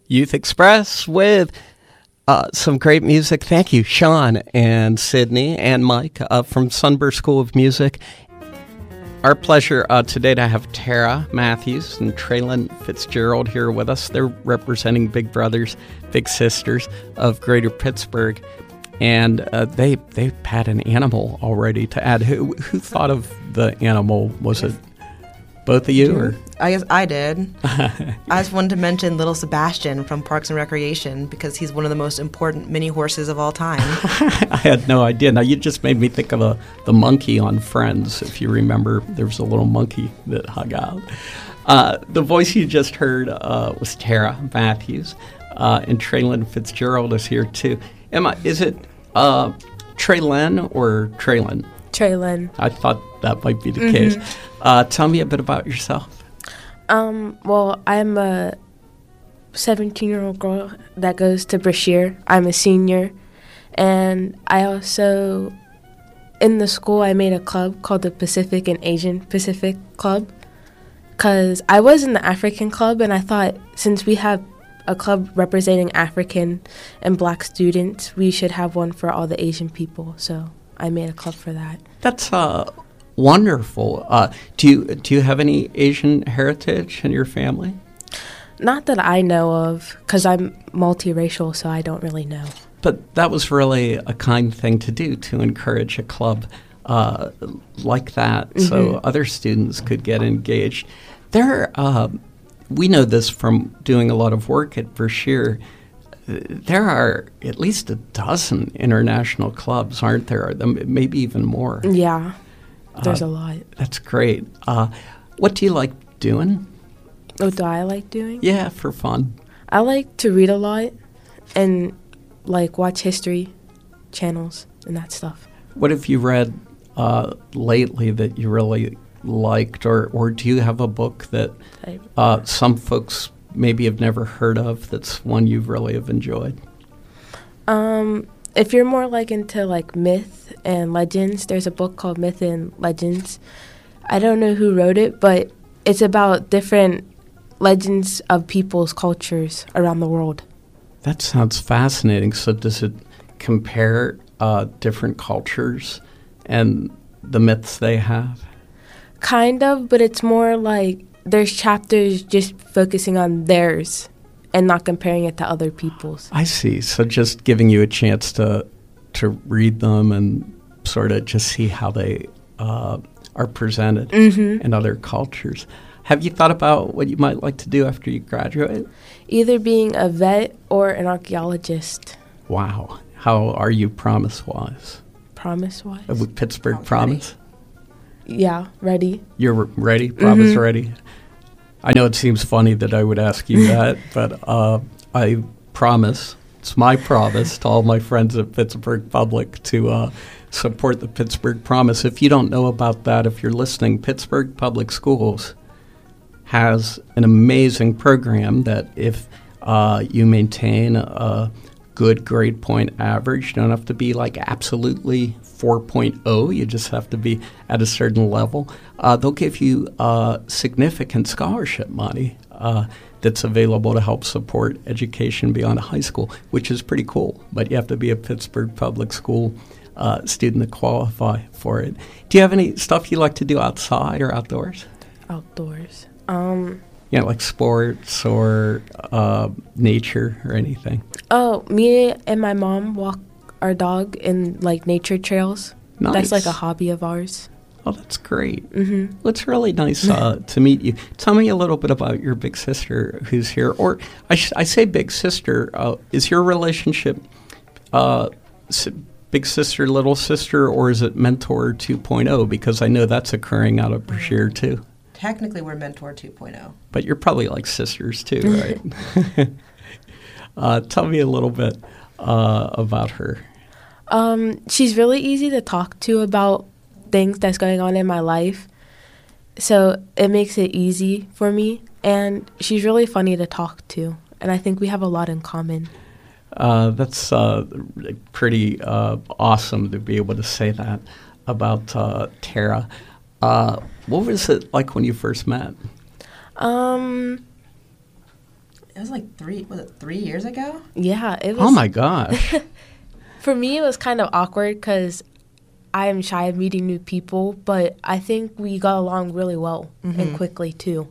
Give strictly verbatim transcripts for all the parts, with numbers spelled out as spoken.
Youth Express with uh, some great music. Thank you, Sean and Sydney and Mike uh, from Sunburst School of Music. Our pleasure uh, today to have Tara Matthews and Traylon Fitzgerald here with us. They're representing Big Brothers, Big Sisters of Greater Pittsburgh. And uh, they they had an animal already to add. Who who thought of the animal? Was it both of you? Or? I guess I did. I just wanted to mention little Sebastian from Parks and Recreation because he's one of the most important mini horses of all time. I had no idea. Now, you just made me think of a, the monkey on Friends. If you remember, there was a little monkey that hung out. Uh, the voice you just heard uh, was Tara Matthews, uh, and Traylon Fitzgerald is here, too. Emma, is it uh, Traylon or Traylon? Traylon. I thought that might be the mm-hmm. case. Uh, tell me a bit about yourself. Um, well, I'm a seventeen-year-old girl that goes to Brashear. I'm a senior. And I also, in the school, I made a club called the Pacific and Asian Pacific Club. Because I was in the African club, and I thought since we have a club representing African and black students, we should have one for all the Asian people. So I made a club for that. That's uh, wonderful. Uh, do you do you have any Asian heritage in your family? Not that I know of, because I'm multiracial, so I don't really know. But that was really a kind thing to do, to encourage a club uh, like that, mm-hmm. so other students could get engaged. There, uh, we know this from doing a lot of work at Brashear. There are at least a dozen international clubs, aren't there? Maybe even more. Yeah, there's uh, a lot. That's great. Uh, what do you like doing? What do I like doing? Yeah, for fun. I like to read a lot and, like, watch history channels and that stuff. What have you read uh, lately that you really liked, or, or do you have a book that uh, some folks maybe have never heard of that's one you really have enjoyed? Um, if you're more like into like myth and legends, there's a book called Myth and Legends. I don't know who wrote it, but it's about different legends of people's cultures around the world. That sounds fascinating. So does it compare uh, different cultures and the myths they have? Kind of, but it's more like there's chapters just focusing on theirs and not comparing it to other people's. I see. So just giving you a chance to to read them and sort of just see how they uh, are presented mm-hmm. in other cultures. Have you thought about what you might like to do after you graduate? Either being a vet or an archaeologist. Wow. How are you promise-wise? Promise-wise? Uh, with Pittsburgh oh, Promise? Ready. Yeah, ready. You're ready? Promise mm-hmm. ready? I know it seems funny that I would ask you that, but uh, I promise, it's my promise to all my friends at Pittsburgh Public to uh, support the Pittsburgh Promise. If you don't know about that, if you're listening, Pittsburgh Public Schools has an amazing program that if uh, you maintain a good grade point average, you don't have to be like absolutely four point oh, you just have to be at a certain level. Uh, they'll give you uh, significant scholarship money uh, that's available to help support education beyond high school, which is pretty cool. But you have to be a Pittsburgh Public School uh, student to qualify for it. Do you have any stuff you like to do outside or outdoors? Outdoors. Um, yeah, like sports or uh, nature or anything. Oh, me and my mom walk our dog in like nature trails. Nice. That's like a hobby of ours. Oh, that's great. Mm-hmm. Well, it's really nice uh, to meet you. Tell me a little bit about your big sister who's here. Or I, sh- I say big sister. Uh, is your relationship uh, s- big sister, little sister, or is it Mentor two point oh? Because I know that's occurring out of Brashear too. Technically, we're Mentor two point oh. But you're probably like sisters too, right? uh, tell me a little bit uh, about her. Um, she's really easy to talk to about things that's going on in my life. So it makes it easy for me. And she's really funny to talk to. And I think we have a lot in common. Uh, that's uh, pretty uh, awesome to be able to say that about uh, Tara. Uh, what was it like when you first met? Um, It was like three, was it three years ago? Yeah, it was. Oh my gosh. For me, it was kind of awkward because I am shy of meeting new people, but I think we got along really well Mm-hmm. and quickly too.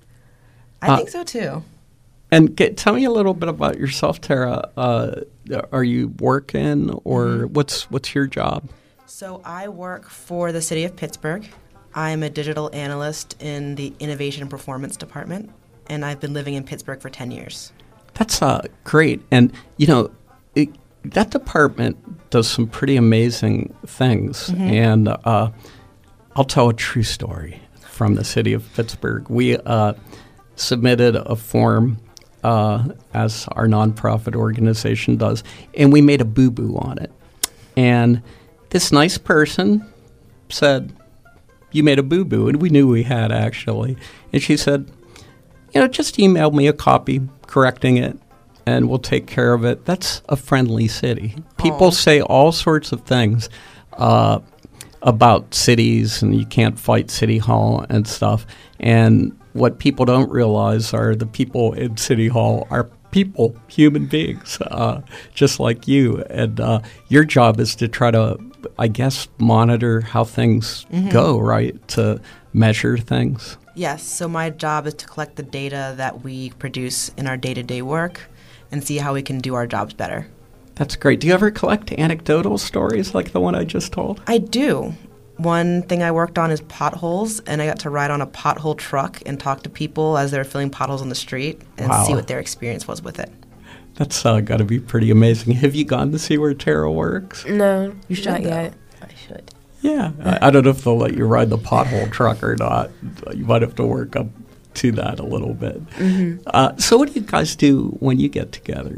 I Uh, think so too. And get, tell me a little bit about yourself, Tara. Uh, are you working, or Mm-hmm. what's what's your job? So I work for the city of Pittsburgh. I'm a digital analyst in the Innovation and Performance Department, and I've been living in Pittsburgh for ten years. That's uh, great. And, you know, it, that department does some pretty amazing things. Mm-hmm. And uh, I'll tell a true story from the city of Pittsburgh. We uh, submitted a form, uh, as our nonprofit organization does, and we made a boo-boo on it. And this nice person said, "You made a boo-boo," and we knew we had, actually. And she said, "You know, just email me a copy correcting it, and we'll take care of it." That's a friendly city. People Aw. say all sorts of things uh, about cities, and you can't fight City Hall and stuff. And what people don't realize are the people in City Hall are people, human beings, uh, just like you. And uh, your job is to try to, I guess, monitor how things Mm-hmm. go, right? To measure things. Yes, so my job is to collect the data that we produce in our day-to-day work and see how we can do our jobs better. That's great. Do you ever collect anecdotal stories like the one I just told? I do. One thing I worked on is potholes, and I got to ride on a pothole truck and talk to people as they were filling potholes on the street and Wow. see what their experience was with it. That's uh, got to be pretty amazing. Have you gone to see where Tara works? No, You should, not though. yet. I should. Yeah. I, I don't know if they'll let you ride the pothole truck or not. You might have to work up to that a little bit. Mm-hmm. Uh, so what do you guys do when you get together?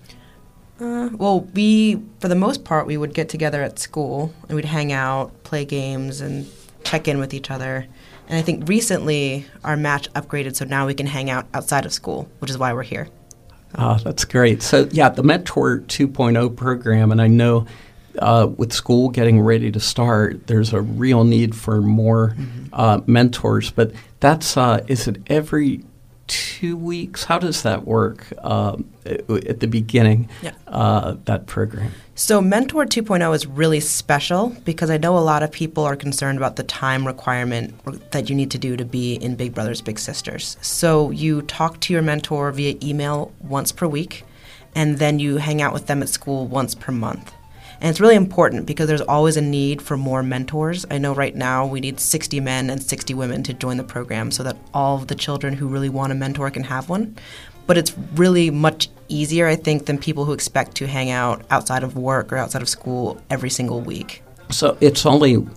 Uh, well, we, for the most part, we would get together at school and we'd hang out, play games, and check in with each other. And I think recently our match upgraded, so now we can hang out outside of school, which is why we're here. Oh, that's great. So, yeah, the Mentor two point oh program, and I know uh, with school getting ready to start, there's a real need for more Mm-hmm. uh, mentors. But that's, uh, is it every two weeks? How does that work uh, at the beginning, Yeah. uh, that program? So Mentor two point oh is really special because I know a lot of people are concerned about the time requirement that you need to do to be in Big Brothers Big Sisters. So you talk to your mentor via email once per week, and then you hang out with them at school once per month. And it's really important because there's always a need for more mentors. I know right now we need sixty men and sixty women to join the program so that all of the children who really want a mentor can have one. But it's really much easier, I think, than people who expect to hang out outside of work or outside of school every single week. So it's only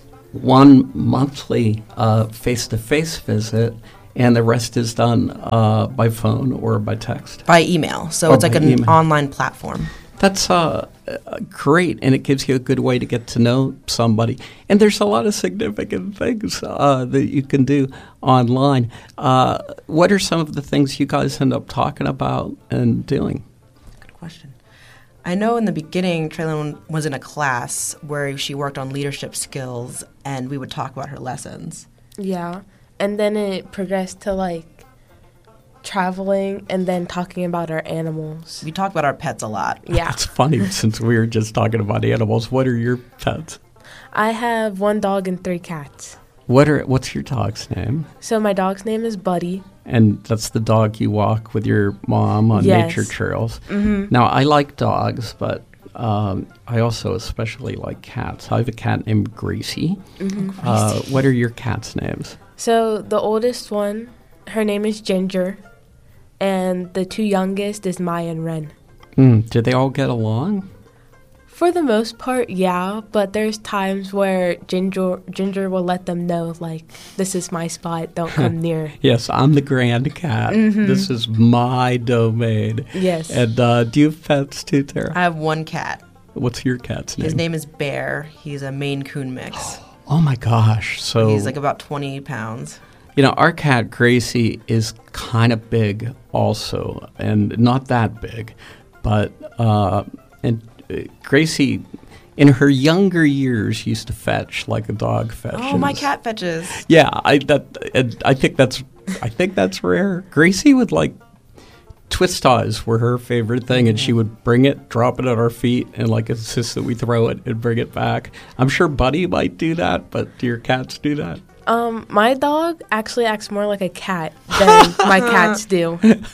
one monthly uh, face-to-face visit, and the rest is done uh, by phone or by text. By email. So Or it's like by an email. online platform. That's uh, uh, great, and it gives you a good way to get to know somebody. And there's a lot of significant things uh, that you can do online. Uh, what are some of the things you guys end up talking about and doing? Good question. I know in the beginning, Traylon was in a class where she worked on leadership skills, and we would talk about her lessons. Yeah. And then it progressed to like traveling and then talking about our animals. We talk about our pets a lot. Yeah. That's funny, since we were just talking about animals. What are your pets? I have one dog and three cats. What are What's your dog's name? So my dog's name is Buddy. And that's the dog you walk with your mom on Yes. nature trails. Mm-hmm. Now, I like dogs, but um, I also especially like cats. I have a cat named Gracie. Mm-hmm. Uh, what are your cats' names? So the oldest one, her name is Ginger, and the two youngest is Maya and Ren. Mm, do they all get along? For the most part, yeah, but there's times where Ginger Ginger will let them know, like, this is my spot, don't come near. Yes, I'm the grand cat. Mhm. This is my domain. Yes. And uh, do you have pets too, Tara? I have one cat. What's your cat's name? His name is Bear. He's a Maine Coon mix. Oh my gosh! So He's like about twenty pounds. you know, our cat Gracie is kind of big, also, and not that big, but uh, and uh, Gracie, in her younger years, used to fetch like a dog fetches. Oh, my cat fetches. Yeah, I that and I think that's I think that's rare. Gracie would like twist ties were her favorite thing, and she would bring it, drop it at our feet, and like insist that we throw it and bring it back. I'm sure Buddy might do that, but do your cats do that? Um, my dog actually acts more like a cat than my cats do.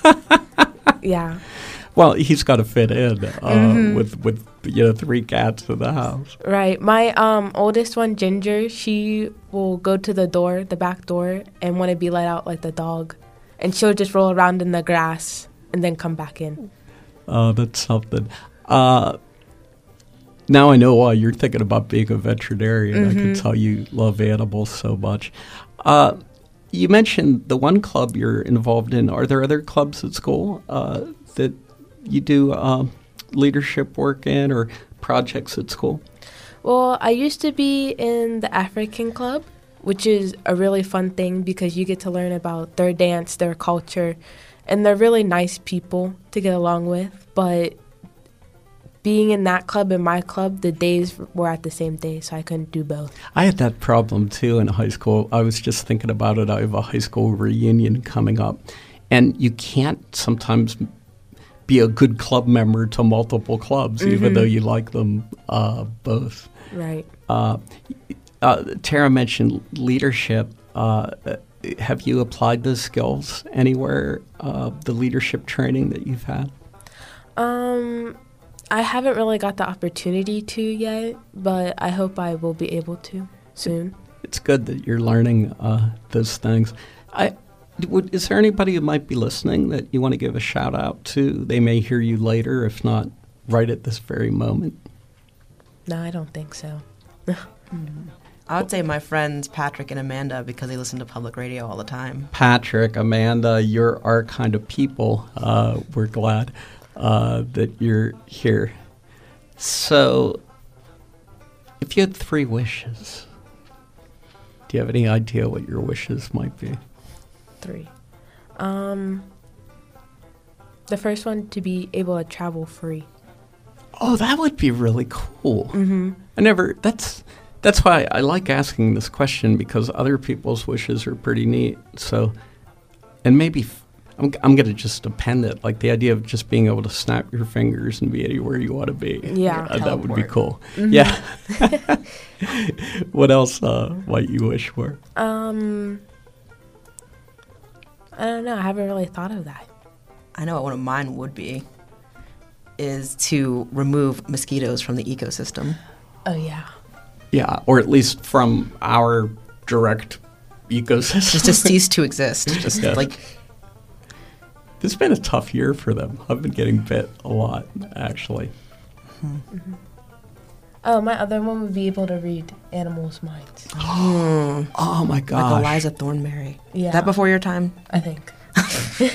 Yeah. Well, he's got to fit in uh, Mhm. with with you know three cats in the house. Right. My um oldest one, Ginger, she will go to the door, the back door, and want to be let out like the dog. And she'll just roll around in the grass and then come back in. Oh, that's something. Uh, now I know why you're thinking about being a veterinarian. I can Mhm. tell you love animals so much. Uh, you mentioned the one club you're involved in. Are there other clubs at school uh, that you do um, leadership work in or projects at school? Well, I used to be in the African Club, which is a really fun thing because you get to learn about their dance, their culture, and they're really nice people to get along with. But being in that club and my club, the days were at the same day, so I couldn't do both. I had that problem too in high school. I was just thinking about it. I have a high school reunion coming up, and you can't sometimes be a good club member to multiple clubs, mm-hmm. even though you like them uh, both. Right. Uh, uh, Tara mentioned leadership. Uh, have you applied those skills anywhere, uh, the leadership training that you've had? Um, I haven't really got the opportunity to yet, but I hope I will be able to soon. It's good that you're learning uh, those things. I would, is there anybody who might be listening that you want to give a shout out to? They may hear you later, if not right at this very moment. No, I don't think so. Mm. I would say my friends Patrick and Amanda because they listen to public radio all the time. Patrick, Amanda, you're our kind of people. Uh, we're glad uh, that you're here. So, if you had three wishes, do you have any idea what your wishes might be? Three. Um, the first one, to be able to travel free. Oh, that would be really cool. Mm-hmm. I never, that's that's why I like asking this question, because other people's wishes are pretty neat. So, and maybe, f- I'm, I'm going to just append it, like the idea of just being able to snap your fingers and be anywhere you want to be. Yeah. Uh, that would be cool. Mm-hmm. Yeah. What else uh, might you wish for? Um, I don't know. I haven't really thought of that. I know what one of mine would be, is to remove mosquitoes from the ecosystem. Oh, yeah. Yeah, or at least from our direct ecosystem. Just to cease to exist. Just Yeah. like, It's been a tough year for them. I've been getting bit a lot, actually. Mm-hmm. Oh, my other one would be able to read animals' minds. hmm, Oh, my gosh. like Eliza Thornberry. Yeah. That before your time? I think.